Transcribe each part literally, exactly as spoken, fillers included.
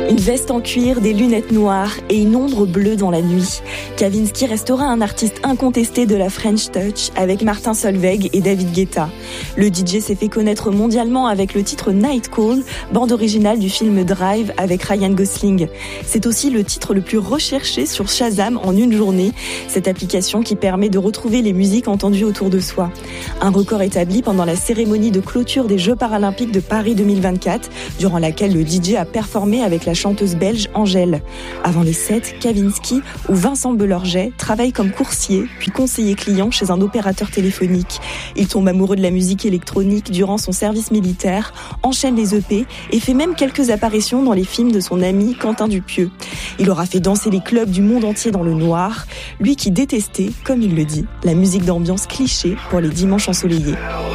Une veste en cuir, des lunettes noires et une ombre bleue dans la nuit. Kavinsky restera un artiste incontesté de la French Touch avec Martin Solveig et David Guetta. Le D J s'est fait connaître mondialement avec le titre Night Call, bande originale du film Drive avec Ryan Gosling. C'est aussi le titre le plus recherché sur Shazam en une journée, cette application qui permet de retrouver les musiques entendues autour de soi. Un record établi pendant la cérémonie de clôture des Jeux paralympiques de Paris deux mille vingt-quatre, durant laquelle le D J a performé avec la chanteuse belge Angèle. Avant les sets, Kavinsky ou Vincent Belorget travaille comme coursier, puis conseiller client chez un opérateur téléphonique. Il tombe amoureux de la musique électronique durant son service militaire, enchaîne les E P et fait même quelques apparitions dans les films de son ami Quentin Dupieux. Il aura fait danser les clubs du monde entier dans le noir, lui qui détestait, comme il le dit, la musique d'ambiance cliché pour les dimanches ensoleillés.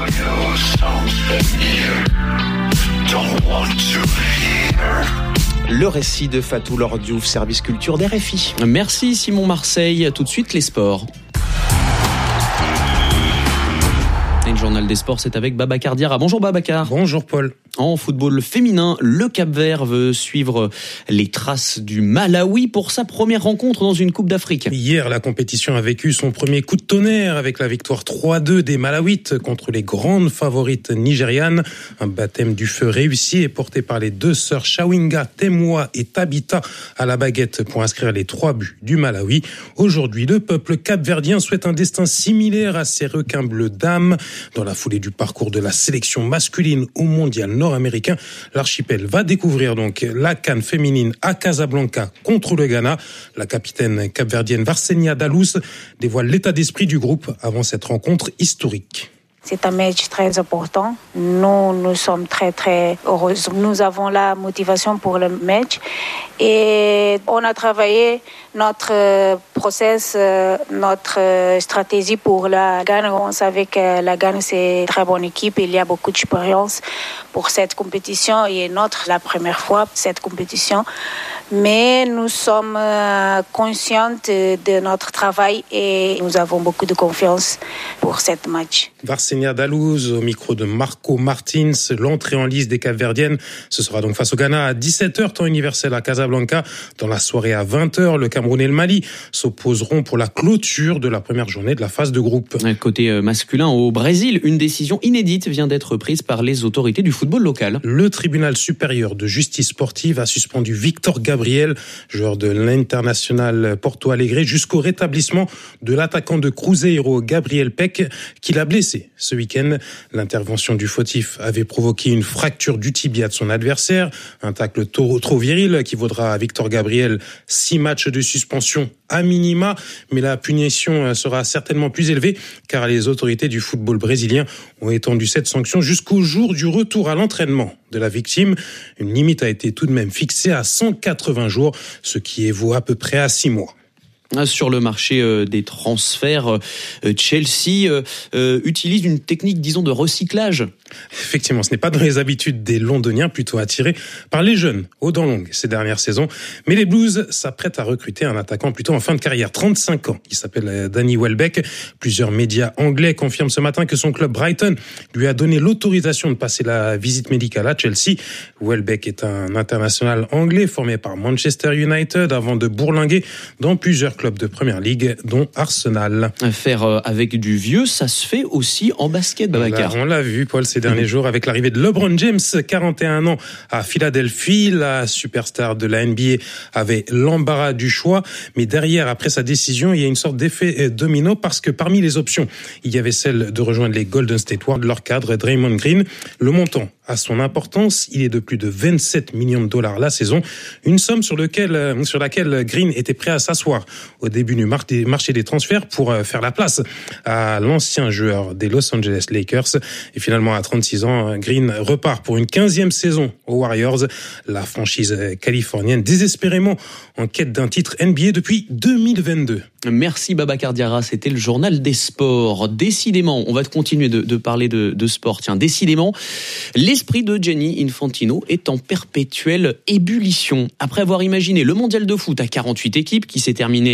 Le récit de Fatou Lord Diouf, service culture d'R F I. Merci Simon Marseille. Tout de suite les sports. Et le journal des sports, c'est avec Babacar Diarra. Bonjour Babacar. Bonjour Paul. En football féminin, le Cap-Vert veut suivre les traces du Malawi pour sa première rencontre dans une Coupe d'Afrique. Hier, la compétition a vécu son premier coup de tonnerre avec la victoire trois à deux des Malawites contre les grandes favorites nigérianes. Un baptême du feu réussi et porté par les deux sœurs Chawinga, Temwa et Tabita à la baguette pour inscrire les trois buts du Malawi. Aujourd'hui, le peuple capverdien souhaite un destin similaire à ses requins bleus dames. Dans la foulée du parcours de la sélection masculine au mondial nord-américain, l'archipel va découvrir donc la CAN féminine à Casablanca contre le Ghana. La capitaine capverdienne Varsenia Dalous dévoile l'état d'esprit du groupe avant cette rencontre historique. C'est un match très important. Nous, nous sommes très, très heureux. Nous avons la motivation pour le match. Et on a travaillé notre process, notre stratégie pour la Ghana. On savait que la Ghana, c'est une très bonne équipe. Il y a beaucoup d'expérience pour cette compétition. Et notre, la première fois, cette compétition. Mais nous sommes conscientes de notre travail et nous avons beaucoup de confiance pour cette match. Varsenia Dalous au micro de Marco Martins. L'entrée en lice des Capverdiennes, ce sera donc face au Ghana à dix-sept heures, temps universel à Casablanca. Dans la soirée à vingt heures, le Cameroun et le Mali s'opposeront pour la clôture de la première journée de la phase de groupe. Côté masculin, au Brésil, une décision inédite vient d'être prise par les autorités du football local. Le tribunal supérieur de justice sportive a suspendu Victor Gabriel, joueur de l'International Porto Alegre, jusqu'au rétablissement de l'attaquant de Cruzeiro, Gabriel Peck, qui l'a blessé ce week-end. L'intervention du fautif avait provoqué une fracture du tibia de son adversaire, un tacle trop, trop viril qui vaudra à Victor Gabriel six matchs de suspension à minima, mais la punition sera certainement plus élevée car les autorités du football brésilien ont étendu cette sanction jusqu'au jour du retour à l'entraînement de la victime. Une limite a été tout de même fixée à cent quatre-vingts jours, ce qui évaut à peu près à six mois. Sur le marché des transferts, Chelsea utilise une technique, disons, de recyclage. Effectivement, ce n'est pas dans les habitudes des Londoniens, plutôt attirés par les jeunes aux dents longues ces dernières saisons. Mais les Blues s'apprêtent à recruter un attaquant plutôt en fin de carrière, trente-cinq ans. Il s'appelle Danny Welbeck. Plusieurs médias anglais confirment ce matin que son club Brighton lui a donné l'autorisation de passer la visite médicale à Chelsea. Welbeck est un international anglais formé par Manchester United avant de bourlinguer dans plusieurs clubs de première ligue, dont Arsenal. Faire avec du vieux, ça se fait aussi en basket, Babacar. On l'a vu, Paul, ces derniers mmh. jours avec l'arrivée de LeBron James, quarante et un ans, à Philadelphie. La superstar de la N B A avait l'embarras du choix. Mais derrière, après sa décision, il y a une sorte d'effet domino parce que parmi les options, il y avait celle de rejoindre les Golden State Warriors, leur cadre Draymond Green. Le montant a son importance. Il est de plus de vingt-sept millions de dollars la saison. Une somme sur, lequel, sur laquelle Green était prêt à s'asseoir au début du marché des transferts pour faire la place à l'ancien joueur des Los Angeles Lakers. Et finalement, à trente-six ans, Green repart pour une quinzième saison aux Warriors. La franchise californienne désespérément en quête d'un titre N B A depuis deux mille vingt-deux. Merci Babacar Diarra, c'était le journal des sports. Décidément, on va continuer de, de parler de, de sport. Tiens, décidément, l'esprit de Gianni Infantino est en perpétuelle ébullition. Après avoir imaginé le mondial de foot à quarante-huit équipes qui s'est terminé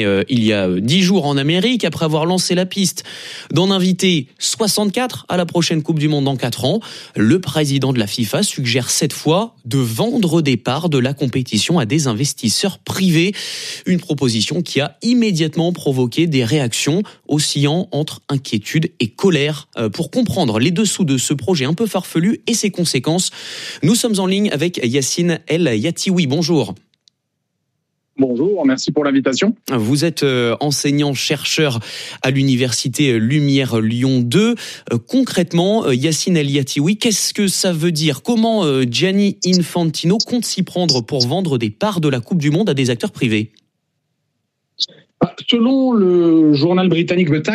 euh, il y a dix jours en Amérique, après avoir lancé la piste d'en inviter soixante-quatre à la prochaine Coupe du Monde dans quatre ans. Le président de la FIFA suggère cette fois de vendre des parts de la compétition à des investisseurs privés. Une proposition qui a immédiatement provoqué des réactions oscillant entre inquiétude et colère. Euh, pour comprendre les dessous de ce projet un peu farfelu et ses conséquences, nous sommes en ligne avec Yacine El Yatioui. Bonjour. Bonjour, merci pour l'invitation. Vous êtes enseignant-chercheur à l'université Lumière Lyon deux. Concrètement, Yacine El Yatioui, qu'est-ce que ça veut dire ? Comment Gianni Infantino compte s'y prendre pour vendre des parts de la Coupe du Monde à des acteurs privés ? Selon le journal britannique The Times,